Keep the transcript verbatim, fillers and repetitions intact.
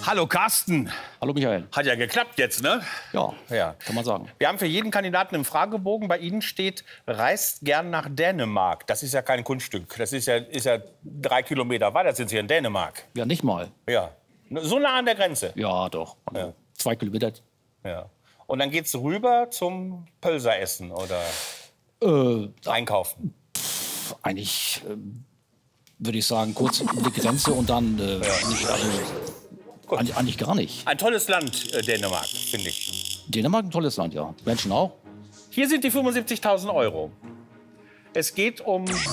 Hallo Carsten. Hallo Michael. Hat ja geklappt jetzt, ne? Ja, Ja. kann man sagen. Wir haben für jeden Kandidaten im Fragebogen. Bei Ihnen steht, reist gern nach Dänemark. Das ist ja kein Kunststück. Das ist ja, ist ja drei Kilometer weiter sind Sie in Dänemark. Ja, nicht mal. Ja. So nah an der Grenze. Ja, doch. Also Ja. Zwei Kilometer. Ja. Und dann geht's rüber zum Pölseressen oder Äh, einkaufen. eigentlich ähm, würde ich sagen, kurz über die Grenze und dann äh, nicht, also, eigentlich, eigentlich gar nicht. Ein tolles Land, äh, Dänemark, finde ich. Dänemark ein tolles Land, ja. Menschen auch. Hier sind die fünfundsiebzigtausend Euro. Es geht um